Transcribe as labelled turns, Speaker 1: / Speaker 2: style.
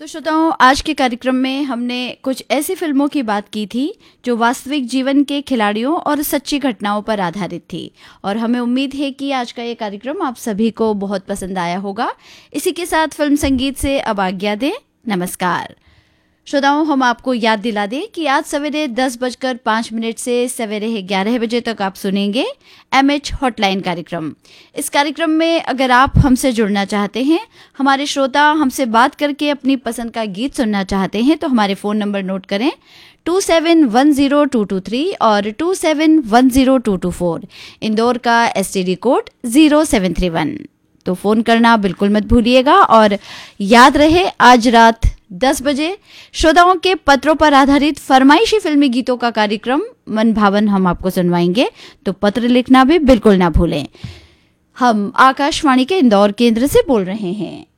Speaker 1: तो श्रोताओं, आज के कार्यक्रम में हमने कुछ ऐसी फिल्मों की बात की थी जो वास्तविक जीवन के खिलाड़ियों और सच्ची घटनाओं पर आधारित थी, और हमें उम्मीद है कि आज का ये कार्यक्रम आप सभी को बहुत पसंद आया होगा। इसी के साथ फिल्म संगीत से अब आज्ञा दें। नमस्कार श्रोताओं, हम आपको याद दिला दें कि आज सवेरे 10:05 से सवेरे 11 बजे तक आप सुनेंगे MH हॉटलाइन कार्यक्रम। इस कार्यक्रम में अगर आप हमसे जुड़ना चाहते हैं, हमारे श्रोता हमसे बात करके अपनी पसंद का गीत सुनना चाहते हैं, तो हमारे फ़ोन नंबर नोट करें 2710-223 और 2710-224। इंदौर का STD कोड 0731। तो फ़ोन करना बिल्कुल मत भूलिएगा। और याद रहे, आज रात 10 बजे श्रोताओं के पत्रों पर आधारित फरमाइशी फिल्मी गीतों का कार्यक्रम मन भावन हम आपको सुनवाएंगे, तो पत्र लिखना भी बिल्कुल ना भूलें। हम आकाशवाणी के इंदौर केंद्र से बोल रहे हैं।